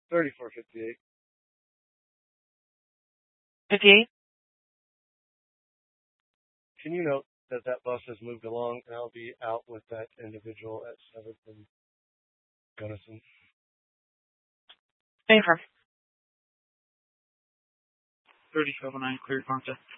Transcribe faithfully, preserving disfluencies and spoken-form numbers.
thirty-four fifty-eight. fifty-eight? Can you note that that bus has moved along, and I'll be out with that individual at seventh and Gunnison. Favor. thirty-seven nine, cleared contact.